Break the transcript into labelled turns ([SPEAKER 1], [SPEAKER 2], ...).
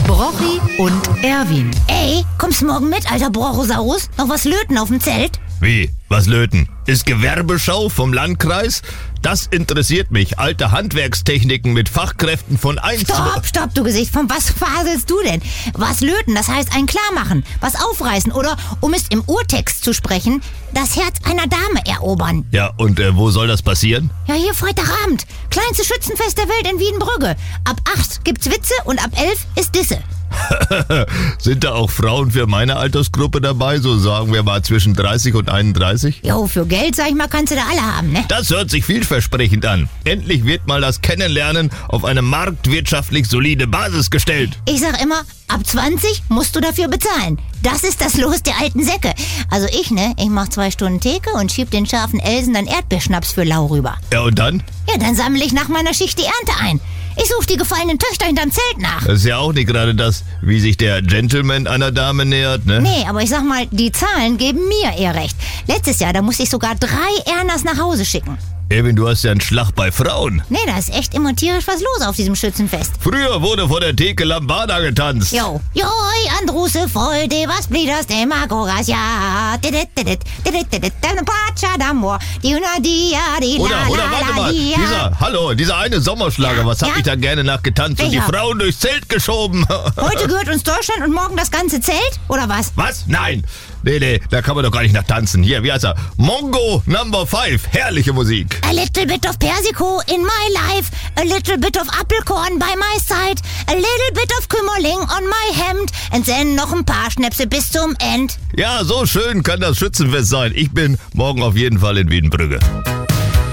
[SPEAKER 1] Brochi und Erwin.
[SPEAKER 2] Ey, kommst morgen mit, alter Brochosaurus? Noch was löten auf dem Zelt?
[SPEAKER 3] Wie? Was löten? Ist Gewerbeschau vom Landkreis? Das interessiert mich. Alte Handwerkstechniken mit Fachkräften von 1 zu...
[SPEAKER 2] Stopp, du Gesicht. Von was faselst du denn? Was löten, das heißt ein Klarmachen, was aufreißen oder, um es im Urtext zu sprechen, das Herz einer Dame erobern.
[SPEAKER 3] Ja, und wo soll das passieren?
[SPEAKER 2] Ja, hier Freitagabend. Kleinste Schützenfest der Welt in Wiedenbrügge. Ab 8 gibt's Witze und ab 11 ist Disse.
[SPEAKER 3] Sind da auch Frauen für meine Altersgruppe dabei, so sagen wir mal zwischen 30 und 31?
[SPEAKER 2] Jo, für Geld, sag ich mal, kannst du da alle haben, ne?
[SPEAKER 3] Das hört sich vielversprechend an. Endlich wird mal das Kennenlernen auf eine marktwirtschaftlich solide Basis gestellt.
[SPEAKER 2] Ich sag immer, ab 20 musst du dafür bezahlen. Das ist das Los der alten Säcke. Also ich mach 2 Stunden Theke und schieb den scharfen Elsen dann Erdbeerschnaps für lau rüber.
[SPEAKER 3] Ja, und dann?
[SPEAKER 2] Ja, dann sammle ich nach meiner Schicht die Ernte ein. Ich suche die gefallenen Töchter hinterm Zelt nach.
[SPEAKER 3] Das ist ja auch nicht gerade das, wie sich der Gentleman einer Dame nähert, ne?
[SPEAKER 2] Nee, aber ich sag mal, die Zahlen geben mir eher recht. Letztes Jahr, da musste ich sogar 3 Ernas nach Hause schicken.
[SPEAKER 3] Erwin, du hast ja einen Schlag bei Frauen.
[SPEAKER 2] Nee, da ist echt immer tierisch was los auf diesem Schützenfest.
[SPEAKER 3] Früher wurde vor der Theke Lambada getanzt.
[SPEAKER 2] Jo, Andruse voll, de was blieders, de magoras, ja.
[SPEAKER 3] Oder warte mal, dieser eine Sommerschlager, was hab ich da gerne nachgetanzt und die Frauen durchs Zelt geschoben.
[SPEAKER 2] Heute gehört uns Deutschland und morgen das ganze Zelt, oder was?
[SPEAKER 3] Was? Nein. Nee, da kann man doch gar nicht nach tanzen. Hier, wie heißt er? Mongo Number 5. Herrliche Musik.
[SPEAKER 2] A little bit of Persiko in my life, a little bit of Apfelkorn by my side, a little bit of Kümmerling on my hemd and then noch ein paar Schnäpse bis zum End.
[SPEAKER 3] Ja, so schön kann das Schützenfest sein. Ich bin morgen auf jeden Fall in Wiedenbrügge.